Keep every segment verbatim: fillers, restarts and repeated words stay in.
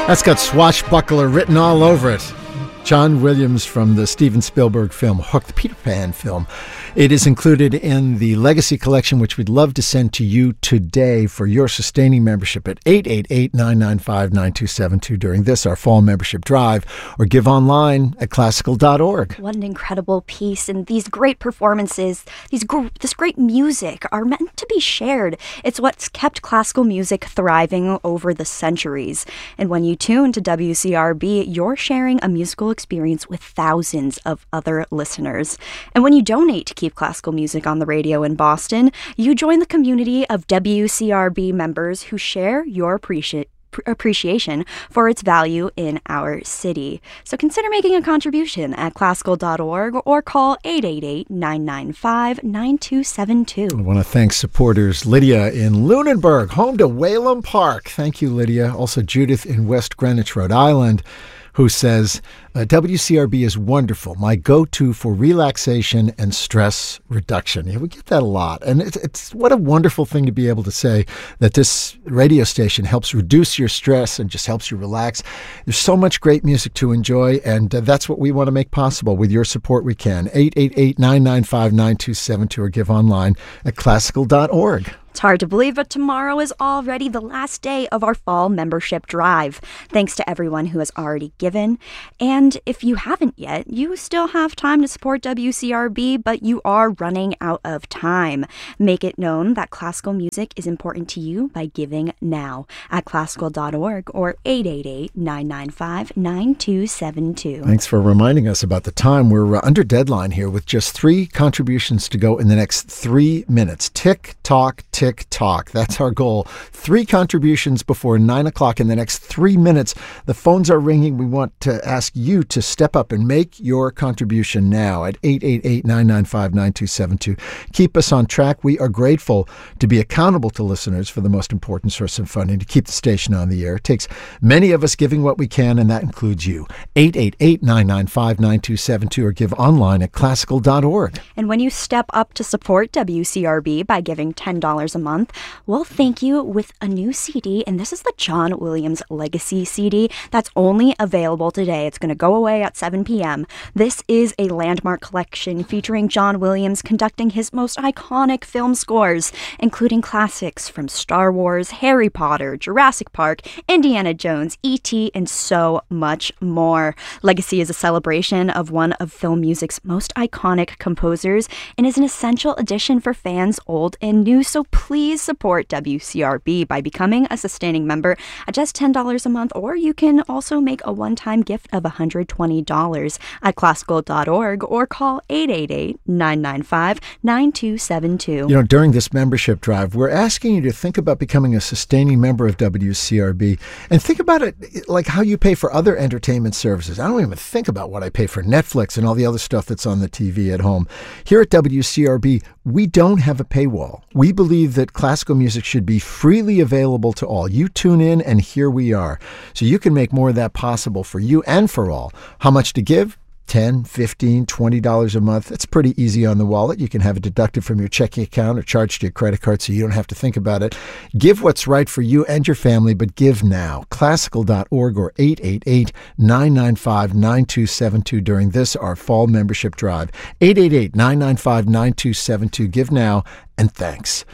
That's got swashbuckler written all over it. John Williams from the Steven Spielberg film Hook, the Peter Pan film. It is included in the Legacy Collection, which we'd love to send to you today for your sustaining membership at eight eight eight, nine nine five, nine two seven two during this, our fall membership drive, or give online at classical dot org. What an incredible piece. And these great performances, these gr- this great music are meant to be shared. It's what's kept classical music thriving over the centuries. And when you tune to W C R B, you're sharing a musical experience with thousands of other listeners. And when you donate to keep classical music on the radio in Boston, you join the community of W C R B members who share your appreci- appreciation for its value in our city. So consider making a contribution at classical dot org or call eight eight eight, nine nine five, nine two seven two. I want to thank supporters Lydia in Lunenburg, home to Whalum Park. Thank you, Lydia. Also Judith in West Greenwich, Rhode Island, who says, uh, W C R B is wonderful, my go-to for relaxation and stress reduction. Yeah, we get that a lot. And it's, it's what a wonderful thing to be able to say that this radio station helps reduce your stress and just helps you relax. There's so much great music to enjoy, and uh, that's what we want to make possible. With your support, we can. eight eight eight, nine nine five, nine two seven two or give online at classical dot org. It's hard to believe, but tomorrow is already the last day of our fall membership drive. Thanks to everyone who has already given. And if you haven't yet, you still have time to support W C R B, but you are running out of time. Make it known that classical music is important to you by giving now at classical dot org or eight eight eight, nine nine five, nine two seven two. Thanks for reminding us about the time. We're uh, under deadline here with just three contributions to go in the next three minutes. Tick, tock, tick. Tick tock. That's our goal. Three contributions before nine o'clock in the next three minutes. The phones are ringing. We want to ask you to step up and make your contribution now at eight eight eight, nine nine five, nine two seven two. Keep us on track. We are grateful to be accountable to listeners for the most important source of funding to keep the station on the air. It takes many of us giving what we can, and that includes you. eight eight eight, nine nine five, nine two seven two or give online at classical dot org. And when you step up to support W C R B by giving ten dollars a month, we'll thank you with a new C D, and this is the John Williams Legacy C D that's only available today. It's going to go away at seven p.m. This is a landmark collection featuring John Williams conducting his most iconic film scores, including classics from Star Wars, Harry Potter, Jurassic Park, Indiana Jones, E T, and so much more. Legacy is a celebration of one of film music's most iconic composers and is an essential addition for fans old and new, so please support W C R B by becoming a sustaining member at just ten dollars a month, or you can also make a one-time gift of one hundred twenty dollars at classical dot org or call eight eight eight, nine nine five, nine two seven two. You know, during this membership drive, we're asking you to think about becoming a sustaining member of W C R B and think about it like how you pay for other entertainment services. I don't even think about what I pay for Netflix and all the other stuff that's on the T V at home. Here at W C R B, we don't have a paywall. We believe that classical music should be freely available to all. You tune in and here we are. So you can make more of that possible for you and for all. How much to give? ten dollars, fifteen dollars, twenty dollars a month. It's pretty easy on the wallet. You can have it deducted from your checking account or charged to your credit card so you don't have to think about it. Give what's right for you and your family, but give now. classical dot org or eight eight eight, nine nine five, nine two seven two during this, our fall membership drive. eight eight eight, nine nine five, nine two seven two. Give now, and thanks.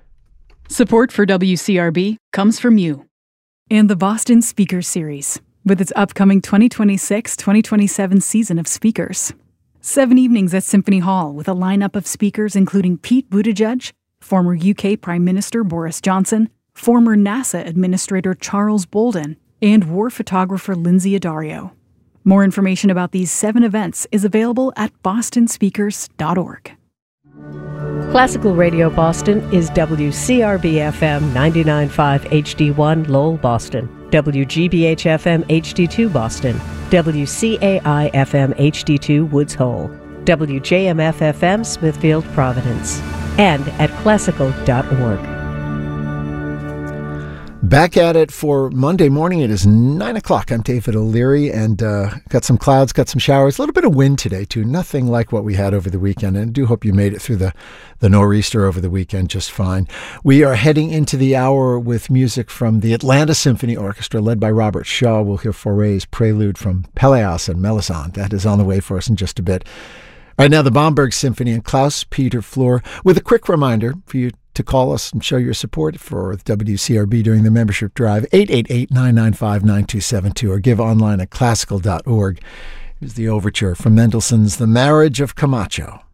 Support for W C R B comes from you and the Boston Speakers Series, with its upcoming twenty twenty-six twenty twenty-seven season of speakers. Seven evenings at Symphony Hall with a lineup of speakers including Pete Buttigieg, former U K Prime Minister Boris Johnson, former NASA Administrator Charles Bolden, and war photographer Lindsay Addario. More information about these seven events is available at boston speakers dot org. Classical Radio Boston is W C R B F M ninety-nine point five H D one Lowell, Boston, W G B H F M H D two Boston, W C A I F M H D two Woods Hole, W J M F F M Smithfield, Providence, and at classical dot org. Back at it for Monday morning. It is nine o'clock. I'm David O'Leary, and uh, got some clouds, got some showers, a little bit of wind today, too. Nothing like what we had over the weekend, and I do hope you made it through the, the nor'easter over the weekend just fine. We are heading into the hour with music from the Atlanta Symphony Orchestra, led by Robert Shaw. We'll hear Fauré's prelude from Pelléas and Melisande. That is on the way for us in just a bit. Right now, the Bomberg Symphony and Klaus-Peter Flor, with a quick reminder for you to call us and show your support for W C R B during the membership drive, eight eight eight, nine nine five, nine two seven two, or give online at classical dot org. Here's the overture from Mendelssohn's The Marriage of Camacho.